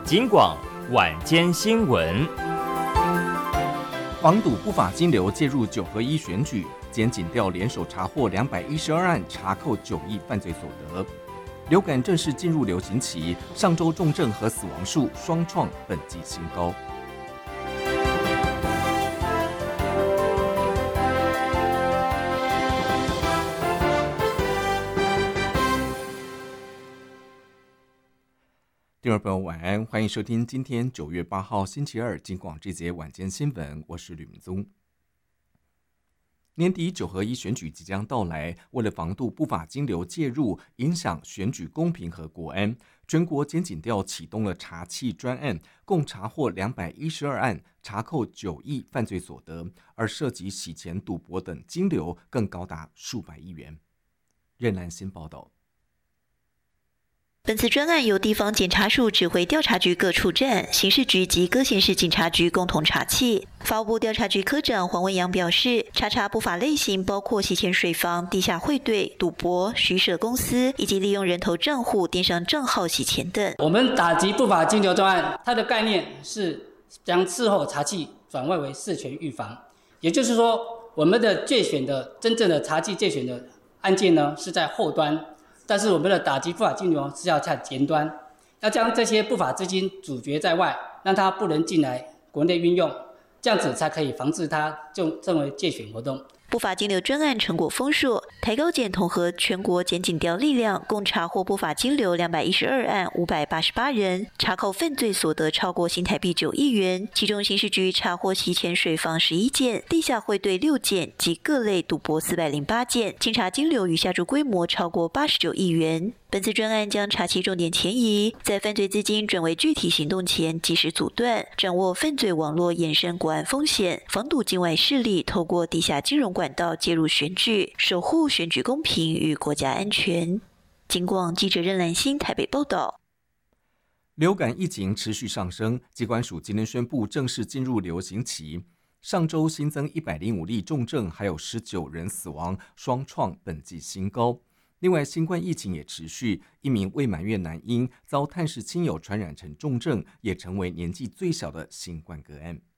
警广晚间新闻， 防堵不法金流介入9合1选举，检警调联手查获212案，查扣9亿犯罪所得。流感正式进入流行期，上周重症和死亡数双创本季新高。听众朋友晚安，欢迎收听今天9月8号星期二警广这节晚间新闻，我是吕明宗。年底9合1选举即将到来，为了防堵不法金流介入，影响选举公平和国安，全国检警调启动了查缉专案，共查获212案，查扣9亿犯罪所得，而涉及洗钱、赌博等金流更高达数百亿元。任兰新报道。 本次专案由地方检察署指挥调查局各处站、刑事局及各县市警察局共同查缉。法务部调查局科长黄文阳表示，查不法类型包括洗钱水房、地下汇兑、赌博、虚设公司以及利用人头账户、电商账号洗钱等。 我们打击不法金流专案，它的概念是将事后查缉转换为事前预防，也就是说，我们的真正的查缉介选的案件呢是在后端。但是我们的打击不法金流是要在前端，要将这些不法资金阻绝在外，让它不能进来国内运用，这样子才可以防治它成为介选活动。 不法金流专案成果丰硕，台高检统合全国检警调力量，共查获不法金流212案588人，查扣犯罪所得超过新台币9亿元，其中刑事局查获洗钱水房11件、地下汇兑6件及各类赌博408件，清查金流与下注规模超过89亿元。本次专案将查缉重点前移，在犯罪资金转为具体行动前及时阻断，掌握犯罪网络衍生国安风险，防堵境外势力透过地下金融管道介入选举，守护选举公平与国家安全。警广记者任兰心台北报道。 流感疫情持续上升，疾管署今天宣布正式进入流行期。上周新增105例重症，还有19人死亡，双创本季新高。另外，新冠疫情也持续，一名未满月男婴遭探视亲友传染成重症，也成为年纪最小的新冠个案。